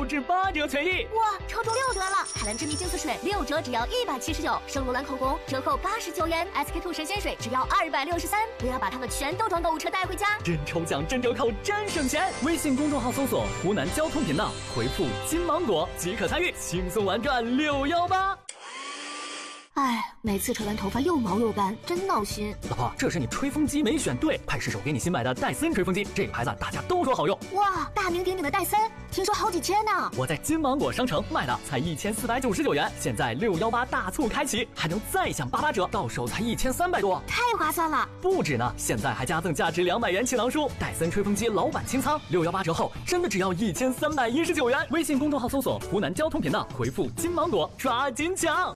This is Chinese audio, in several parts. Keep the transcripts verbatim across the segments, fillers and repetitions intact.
六至八折权益。 哇，超中六折了！海蓝之谜净丝水六折只要一百七十九，圣罗兰口红折扣八十九元 ，S K two 神仙水只要二百六十三。不要把它们全都装购物车带回家， 真抽奖、真折扣、真省钱！微信公众号搜索“湖南交通频道”，回复“金芒果”即可参与，轻松玩转六幺八。 哎，每次吹完头发又毛又干，真闹心。 老婆，这是你吹风机没选对，派试手给你新买的戴森吹风机，这个牌子大家都说好用。 哇，大名鼎鼎的戴森，听说好几千呢。 我在金芒果商城卖的才一千四百九十九元，现在六幺八大促开启，还能再享八八折，到手才一千三百多， 太划算了。 不止呢，现在还加赠价值两百元气囊书，戴森吹风机老板清仓，六幺八折后真的只要一千三百一十九元。微信公众号搜索湖南交通频道，回复金芒果，抓紧抢。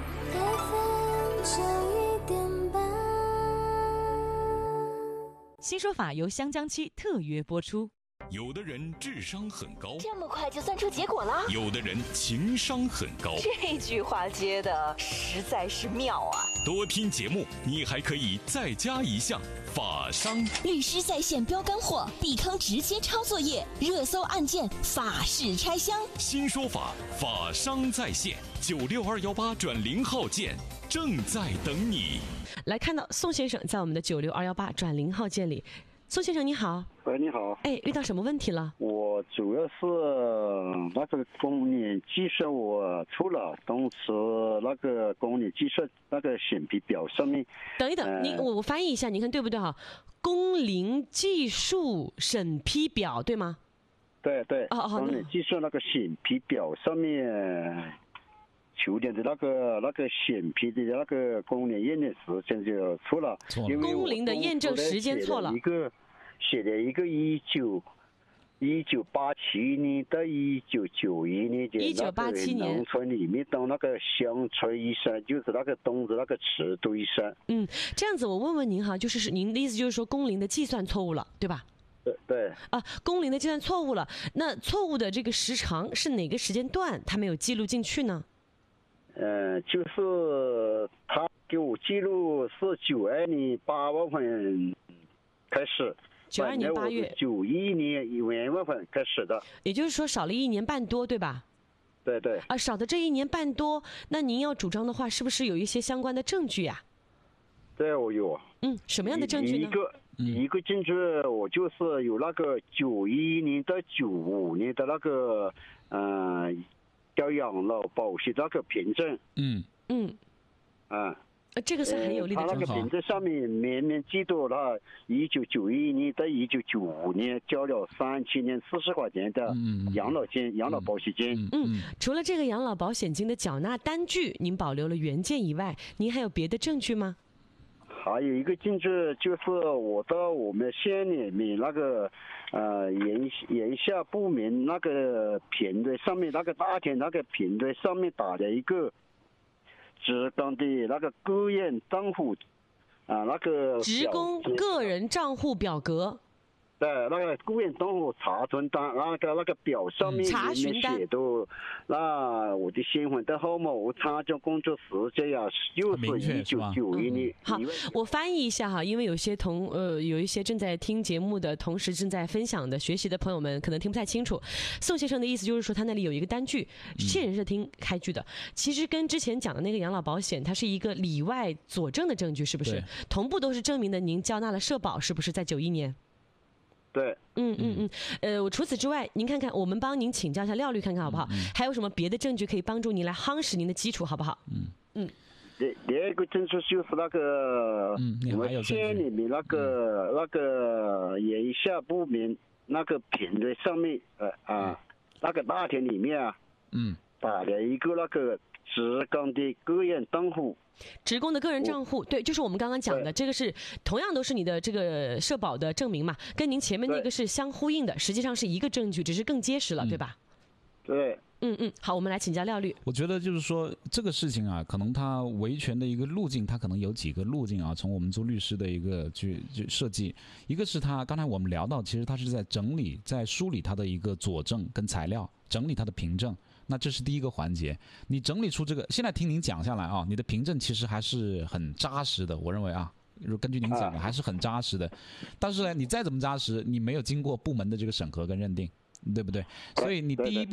新说法由湘江七特约播出。 有的人智商很高， 这么快就算出结果了？ 有的人情商很高， 这句话接的实在是妙啊！ 多听节目，你还可以再加一项法商。 律师在线标干货，避坑直接抄作业，热搜案件法式拆箱。 新说法，法商在线，九六二幺八转零号键正在等你。 来看到宋先生在我们的九六二幺八转零号键里。宋先生你好。 喂，你好。 哎，遇到什么问题了？ 我主要是那个公领计算我出了，当时那个公领计算那个审批表上面。 等一等，呃、你我我翻译一下，你看对不对哈？公领技术审批表对吗？ 对对。 哦哦。 公领计算那个审批表上面。去年的那个那个审批的那个公领验证时间就错了，因为公领的验证时间错了。 一个写了一个一九一九八七年到一九九一年的一九八七年农村里面当那个乡村医生，就是那个东子那个尺度医生。 嗯，这样子我问问您哈，就是您的意思就是说公领的计算错误了，对吧？ 对对。 啊，公领的计算错误了，那错误的这个时长是哪个时间段他没有记录进去呢？ 呃，就是他给我记录是九二年八月份开始， 九二年八月， 九一年一月份开始的， 也就是说少了一年半多，对吧？ 对对。 啊，少的这一年半多，那您要主张的话，是不是有一些相关的证据呀、 啊？对，我有。 嗯，什么样的证据呢？ 一个一个证据，我就是有那个九一年到九五年的那个，嗯、呃。叫养老保险那个凭证， 嗯嗯， 啊， 这个是很有力的证据。 他那个凭证上面明明记住了，一九九一年到一九九五年交了三千零四十块钱的养老金、嗯、养老保险金。 嗯，除了这个养老保险金的缴纳单据，您保留了原件以外，您还有别的证据吗？ 还有一个证据就是我到我们县里面那个呃人人下不明那个平台上面，那个大田那个平台上面打了一个职工的那个个人账户啊，那个职工个人账户表格。 对，那个个人账户查询单，那个那个表上面查询单写的，那我的身份证号码、我参加工作时间呀，就是一九九一年。 好，我翻译一下哈，因为有些同呃有一些正在听节目的同时正在分享的学习的朋友们可能听不太清楚。宋先生的意思就是说，他那里有一个单据，现人是听开具的，其实跟之前讲的那个养老保险，它是一个里外佐证的证据，是不是？同步都是证明的您交纳了社保，是不是在九一年？ 对， 嗯嗯嗯，呃，我除此之外，您看看，我们帮您请教一下廖律，看看好不好？嗯嗯、还有什么别的证据可以帮助您来夯实您的基础，好不好？嗯嗯。 第第二个证据就是那个， 嗯， 我们县里面那个、嗯、那个人下不明那个平台上面，呃啊，那个大田里面啊， 嗯， 打了一个那个职工的个人账户。 职工的个人账户，对，就是我们刚刚讲的，这个是同样都是你的这个社保的证明嘛，跟您前面那个是相呼应的，实际上是一个证据，只是更结实了，对吧？ 对。 嗯嗯，好，我们来请教廖律。 我觉得就是说这个事情啊，可能它维权的一个路径，它可能有几个路径啊。从我们做律师的一个去去设计，一个是他刚才我们聊到，其实他是在整理、在梳理他的一个佐证跟材料，整理他的凭证。那这是第一个环节，你整理出这个，现在听您讲下来啊，你的凭证其实还是很扎实的，我认为啊。根据您讲的，还是很扎实的。但是呢，你再怎么扎实，你没有经过部门的这个审核跟认定，对不对？所以你第一步。